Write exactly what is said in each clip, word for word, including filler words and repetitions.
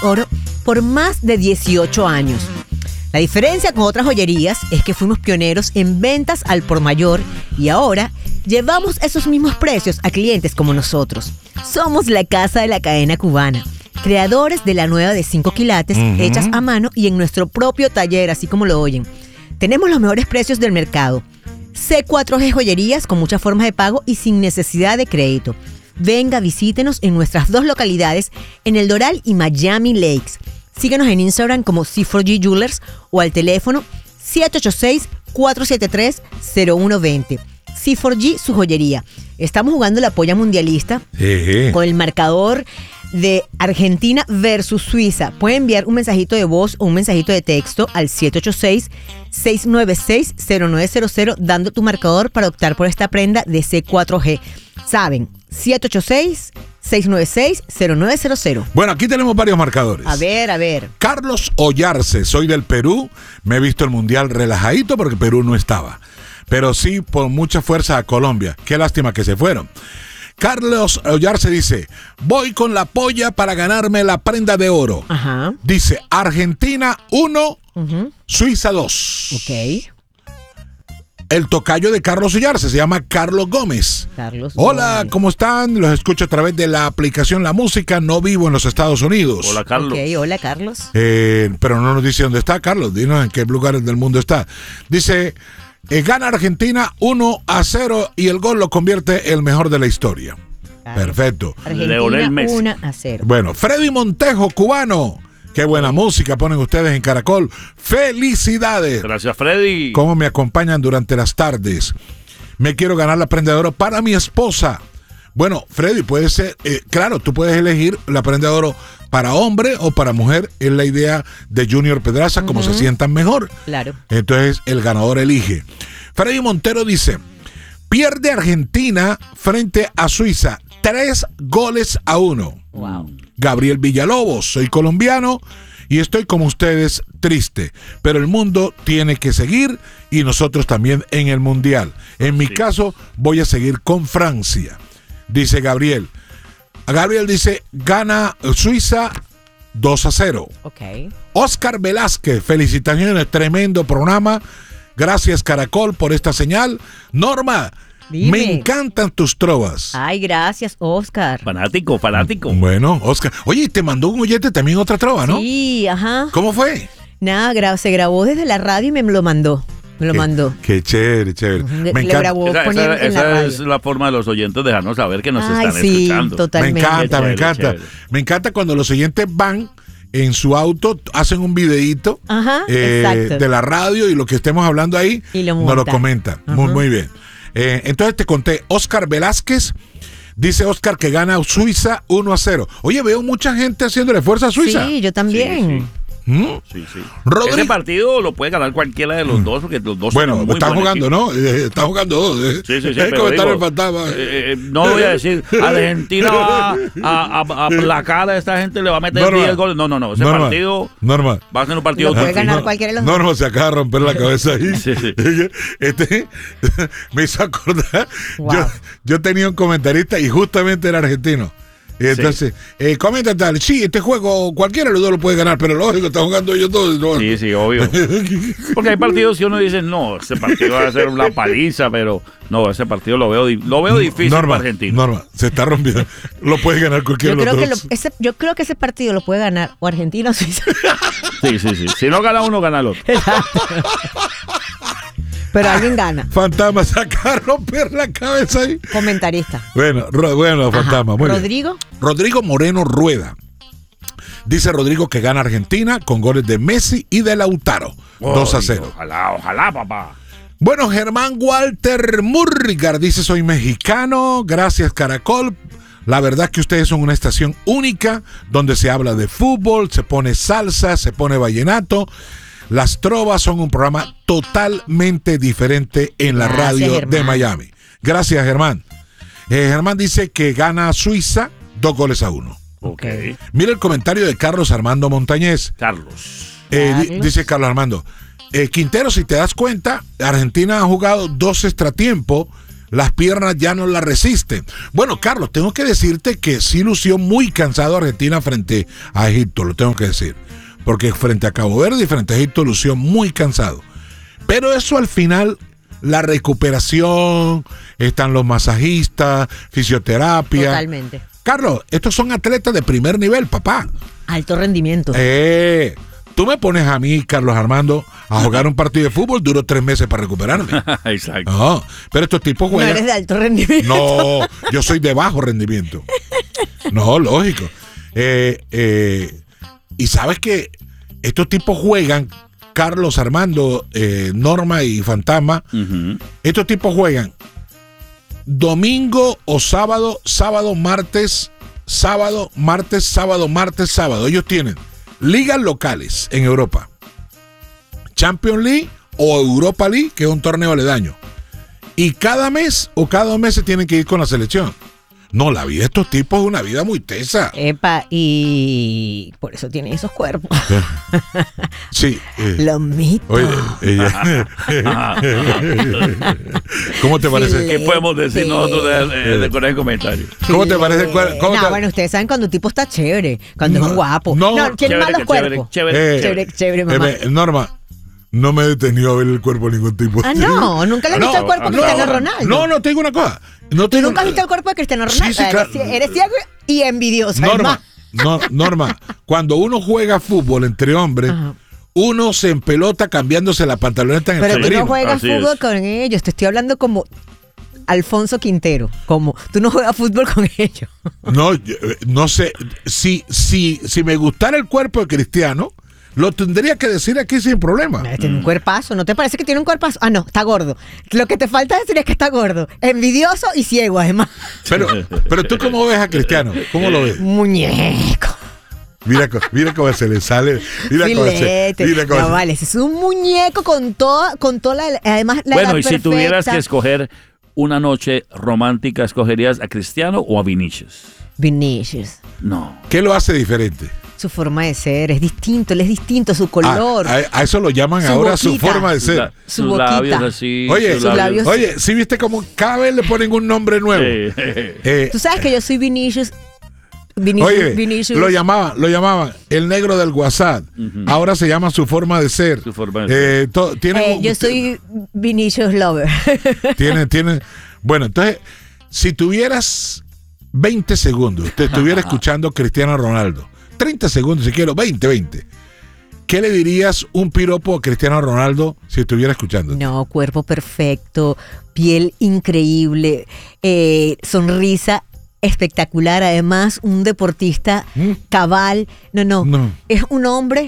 oro por más de dieciocho años. La diferencia con otras joyerías es que fuimos pioneros en ventas al por mayor y ahora llevamos esos mismos precios a clientes como nosotros. Somos la casa de la cadena cubana, creadores de la nueva de cinco quilates, uh-huh. hechas a mano y en nuestro propio taller, así como lo oyen. Tenemos los mejores precios del mercado. C cuatro G Joyerías con muchas formas de pago y sin necesidad de crédito. Venga, visítenos en nuestras dos localidades, en El Doral y Miami Lakes. Síguenos en Instagram como C cuatro G Jewelers o al teléfono siete ocho seis, cuatro siete tres, cero uno dos cero. C cuatro G, su joyería. Estamos jugando la polla mundialista Eje. con el marcador de Argentina versus Suiza. Pueden enviar un mensajito de voz o un mensajito de texto al siete ocho seis, seis nueve seis, cero nueve cero cero dando tu marcador para optar por esta prenda de C cuatro G. ¿Saben? siete ocho seis, seis nueve seis, cero nueve cero cero. Bueno, aquí tenemos varios marcadores. A ver, a ver. Carlos Ollarse, soy del Perú. Me he visto el Mundial relajadito porque Perú no estaba. Pero sí por mucha fuerza a Colombia. Qué lástima que se fueron. Carlos Ollarse dice, voy con la polla para ganarme la prenda de oro. Ajá. Dice, Argentina uno, uh-huh. Suiza dos. Ok. El tocayo de Carlos Ollarse se llama Carlos Gómez. Carlos Hola, Gómez. ¿cómo están? Los escucho a través de la aplicación La Música. No vivo en los Estados Unidos. Hola, Carlos. Ok, hola, Carlos. Eh, pero no nos dice dónde está, Carlos. Dinos en qué lugares del mundo está. Dice, eh, gana Argentina uno a cero y el gol lo convierte el mejor de la historia. Claro. Perfecto. Argentina uno a cero. Bueno, Freddy Montejo, cubano. Qué buena música ponen ustedes en Caracol. ¡Felicidades! Gracias, Freddy. Cómo me acompañan durante las tardes. Me quiero ganar la prenda de oro para mi esposa. Bueno, Freddy, puede ser, eh, claro, tú puedes elegir la prenda de oro para hombre o para mujer. Es la idea de Junior Pedraza, uh-huh. como se sientan mejor. Claro. Entonces, el ganador elige. Freddy Montero dice, pierde Argentina frente a Suiza. Tres goles a uno. Wow. Gabriel Villalobos, soy colombiano y estoy como ustedes triste, pero el mundo tiene que seguir y nosotros también en el mundial. En mi sí. caso voy a seguir con Francia, dice Gabriel. Gabriel dice, gana Suiza dos a cero. Okay. Oscar Velázquez, felicitaciones, tremendo programa. Gracias Caracol por esta señal. Norma, dime. Me encantan tus trovas. Ay, gracias, Oscar. Fanático, fanático. Bueno, Oscar. Oye, te mandó un oyente también otra trova, ¿no? Sí, ajá. ¿Cómo fue? Nada, gra- se grabó desde la radio y me lo mandó. Me lo qué, mandó. Qué chévere, chévere. Le, me le encanta. grabó esa poner esa, en esa la radio. es la forma de los oyentes dejarnos saber que nos Ay, están sí, escuchando. Totalmente. Me encanta, Chévere, me encanta. chévere. Me encanta cuando los oyentes van en su auto, hacen un videíto Ajá, eh, exacto. de la radio y lo que estemos hablando ahí y lo nos lo comentan. Ajá. Muy, muy bien. Eh, entonces te conté, Oscar Velázquez, dice Oscar que gana Suiza uno a cero. Oye, veo mucha gente haciéndole fuerza a Suiza. Sí, yo también. Sí, sí. ¿Mm? Sí, sí. Rodrigo. Ese partido lo puede ganar cualquiera de los mm. dos, porque los dos bueno, son muy están buen jugando, equipo. ¿no? Eh, están jugando dos. Eh. Sí, sí, sí. El pero comentario digo, faltaba. eh, eh, no voy a decir, Argentina va a, a, a aplacar a esta gente, le va a meter Norma. diez goles. No, no, no. Ese Norma. partido Norma. va a ser un partido. Lo puede difícil. ganar cualquiera de los dos. Norma se acaba de romper la cabeza ahí. Sí, sí. Este, me hizo acordar. Wow. Yo, yo tenía un comentarista y justamente era argentino. Y entonces, sí. eh, comenta tal, sí, este juego cualquiera de los dos lo puede ganar, pero lógico, están jugando ellos todos. ¿No? Sí, sí, obvio. Porque hay partidos que uno dice, no, ese partido va a ser una paliza, pero no, ese partido lo veo, lo veo difícil Norma, para Argentina. Norma, se está rompiendo. Lo puede ganar cualquiera Yo de los creo, que dos. lo, ese, yo creo que ese partido lo puede ganar o Argentina o Suiza. Sí, sí, sí. Si no gana uno, gana el otro. Pero alguien gana. Fantasma, saca a romper la cabeza ahí. Comentarista. Bueno, ro, bueno, Ajá. Fantasma. Muy Rodrigo. Bien. Rodrigo Moreno Rueda. Dice Rodrigo que gana Argentina con goles de Messi y de Lautaro. Oh, dos a cero. Ojalá, ojalá, papá. Bueno, Germán Walter Murrigar dice, soy mexicano, gracias Caracol. La verdad que ustedes son una estación única donde se habla de fútbol, se pone salsa, se pone vallenato. Las Trovas son un programa totalmente diferente en la Gracias, radio Germán. de Miami. Gracias, Germán. Eh, Germán dice que gana Suiza dos goles a uno. Ok. Mira el comentario de Carlos Armando Montañez. Carlos. Eh, Carlos. di- dice Carlos Armando. Eh, Quintero, si te das cuenta, Argentina ha jugado dos extratiempos. las piernas ya no la resisten. Bueno, Carlos, tengo que decirte que sí lució muy cansado Argentina frente a Egipto, lo tengo que decir. Porque frente a Cabo Verde y frente a Egipto lució muy cansado. Pero eso al final, la recuperación, están los masajistas, fisioterapia. Totalmente. Carlos, estos son atletas de primer nivel, papá. Alto rendimiento. Eh, tú me pones a mí, Carlos Armando, a jugar un partido de fútbol, duró tres meses para recuperarme. Exacto. No, pero estos tipos No juegan. eres de alto rendimiento. No, yo soy de bajo rendimiento. No, lógico. Eh, eh, y sabes que estos tipos juegan, Carlos Armando, eh, Norma y Fantasma, Uh-huh. estos tipos juegan domingo o sábado, sábado, martes, sábado, martes, sábado, martes, sábado. Ellos tienen ligas locales en Europa, Champions League o Europa League, que es un torneo aledaño. Y cada mes o cada dos meses tienen que ir con la selección. No, la vida de estos tipos es una vida muy tesa. Epa, y por eso tienen esos cuerpos. Sí. Eh, Los mitos. oye, ella- ¿Cómo te parece? ¿Qué podemos decir nosotros de, de, de- con el comentario? ¿Cómo te parece? ¿Cómo No, te- bueno, ustedes saben cuando un tipo está chévere, cuando No, es un guapo. no. No, tiene Chévere, malos que chévere, cuerpos. chévere, Eh, Chévere, chévere, mamá. Eh, Norma, no me he detenido a ver el cuerpo de ningún tipo. Ah, no, nunca le has visto el cuerpo a no, Cristiano no, Ronaldo. No, no, te digo una cosa. No ¿Tú tengo- nunca has visto el cuerpo de Cristiano Sí, Ronaldo? sí, claro. Eres, eres ciego y envidioso. Norma, además. no, Norma, cuando uno juega fútbol entre hombres, Ajá. uno se empelota cambiándose la pantaloneta en el Pero tú camerino. no juegas Así fútbol es. con ellos. Te estoy hablando como Alfonso Quintero. Como tú no juegas fútbol con ellos. No, yo, eh, no sé. Si, si, si me gustara el cuerpo de Cristiano, lo tendría que decir aquí sin problema. Tiene un cuerpazo. ¿No te parece que tiene un cuerpazo? Ah, no, está gordo. Lo que te falta decir es que está gordo. Envidioso y ciego, además. Pero, pero tú, ¿cómo ves a Cristiano? ¿Cómo lo ves? Muñeco. Mira, co- mira cómo se le sale. Mira cómo se, Filete. mira cómo No, se- vale, ese es un muñeco con toda, con toda la, además la Bueno, edad y si perfecta. tuvieras que escoger una noche romántica, ¿escogerías a Cristiano o a Vinicius? Vinicius. No. ¿Qué lo hace diferente? Su forma de ser es distinto, él es distinto, su color. Ah, a, a eso lo llaman Su ahora su boquita. forma de ser. La- Su sus boquita. labios así. Oye, sus sus labios- Oye, ¿sí viste cómo cada vez le ponen un nombre nuevo? Sí. Eh, Tú sabes que yo soy Vinicius. Vinicius, Oye, Vinicius. lo llamaban, lo llamaban el negro del WhatsApp. Ujú. Ahora se llama su forma de ser. Su forma de Eh, to- tiene Eh, un- yo soy Vinicius Lover. Tiene, tiene. Bueno, entonces, si tuvieras veinte segundos, te estuviera escuchando Cristiano Ronaldo. treinta segundos, si quiero, veinte, veinte. ¿Qué le dirías un piropo a Cristiano Ronaldo si estuviera escuchando? No, cuerpo perfecto, piel increíble, eh, sonrisa espectacular, además un deportista ¿Mm? cabal. No, no, No. es un hombre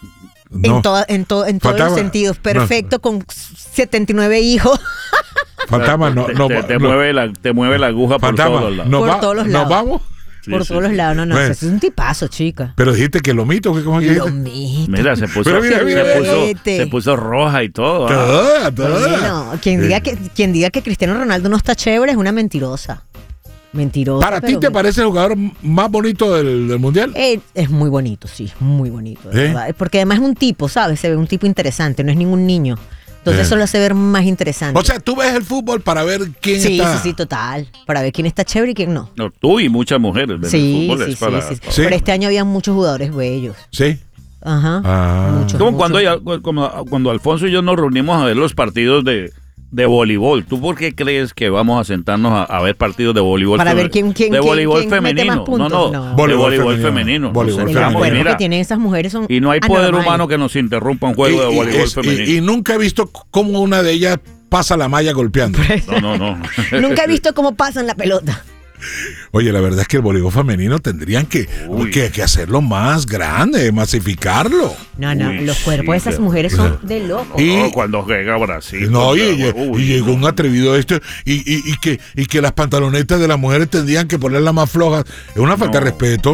No. en, toda- en, to- en todos los Fantasma, sentidos, no. perfecto, con setenta y nueve hijos. Fantasma, no, te, no, te- te no. mueve la, te mueve la aguja por Fantasma, todos lados. ¿nos Por va- todos los ¿nos lados. vamos? Sí, por sí, todos los sí. lados, no, no, Bueno. ese es un tipazo, chica. Pero dijiste que lo mito, que ¿cómo es que Lo dijiste? mito. Mira, se puso, Pero mira, mira, se, mira. puso, se puso roja y todo. ¿ah? Toda, toda. Bueno, quien diga Eh, que quien diga que Cristiano Ronaldo no está chévere es una mentirosa. Mentirosa. ¿Para ti pero te bueno. parece el jugador más bonito del, del mundial? Eh, es muy bonito, sí, muy bonito, de ¿Eh? verdad. Porque además es un tipo, ¿sabes? Se ve un tipo interesante, no es ningún niño. Entonces Eh. eso lo hace ver más interesante. O sea, tú ves el fútbol para ver quién sí, está. sí, sí, total. Para ver quién está chévere y quién no. No, tú y muchas mujeres. ven Sí, el fútbol sí, es sí, para- sí, sí. para- Sí. Pero este año había muchos jugadores bellos. Sí. Ajá. Ah. Muchos, Como muchos. cuando, ella- como cuando Alfonso y yo nos reunimos a ver los partidos de, de voleibol. ¿Tú por qué crees que vamos a sentarnos a, a ver partidos de voleibol? Para feme- ver quién- quién- de quién- voleibol quién mete femenino. más puntos. No, no, No. de Voleibol voleibol femenino. femenino. Voleibol Nos El femenino. sentamos, cuerpo mira, que tienen esas mujeres son y no hay poder anormales. humano que nos interrumpa un juego de Y- y, voleibol es- y- femenino. y nunca he visto cómo una de ellas pasa la malla golpeando. No, no, no. Nunca he visto cómo pasan la pelota. Oye, la verdad es que el voleibol femenino tendrían que, Uy. que, que hacerlo más grande, masificarlo. No, no, Uy, los sí, cuerpos de esas pero- mujeres son de locos. Y- No, cuando juega Brasil. No, y, contra- y- uy, y llegó un atrevido este y, y, y que, y que las pantalonetas de las mujeres tendrían que ponerlas más flojas. Es una falta de No. respeto.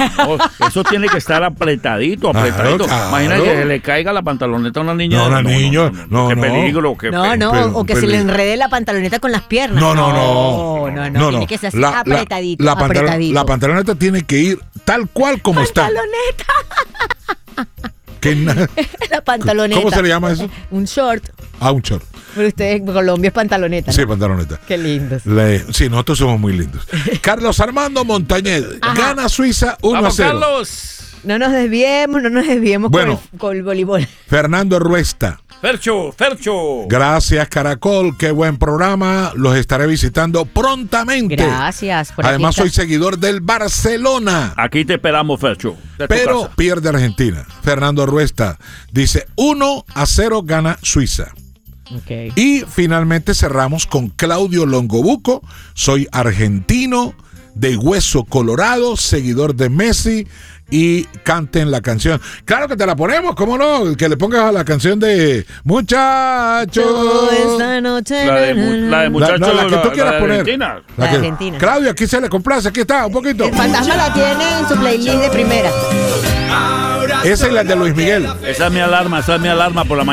no, eso tiene que estar apretadito, Claro, apretadito. claro. Imagina que se le caiga la pantaloneta a una niña. No, una niña, no, Qué no. peligro, qué No, no, pero- o que pero- se le enrede la pantaloneta con las piernas. No, no, no. No, no, no. Tiene que ser así La- la- apretadito, la, pantalon- apretadito. la pantaloneta tiene que ir tal cual como está. Pantaloneta. Que na- La pantaloneta. ¿Cómo se le llama eso? Un short. Ah, un short. Pero ustedes en Colombia es pantaloneta, ¿no? Sí, pantaloneta. Qué lindos. Le- sí, nosotros somos muy lindos. Carlos Armando Montañez. Ajá. Gana Suiza uno a Vamos, cero. Carlos. No nos desviemos, no nos desviemos Bueno. con, el, con el voleibol. Fernando Ruesta. Fercho, Fercho. Gracias, Caracol. Qué buen programa. Los estaré visitando prontamente. Gracias. Por aquí Además, está. soy seguidor del Barcelona. Aquí te esperamos, Fercho. de tu Pero casa. pierde Argentina. Fernando Ruesta dice uno a cero gana Suiza. Ok. Y finalmente cerramos con Claudio Longobuco. Soy argentino, de hueso colorado, seguidor de Messi. Y canten la canción. Claro que te la ponemos, ¿cómo no? Que le pongas a la canción de Muchacho. Esta noche. La de, mu- la de La, muchacho. no, la que tú la- quieras la de poner. Argentina. La que- Argentina. Claudio, aquí se le complace. Aquí está, un poquito. El fantasma la tiene en su playlist de primera. Esa es la de Luis Miguel. Esa es mi alarma, esa es mi alarma por la mañana.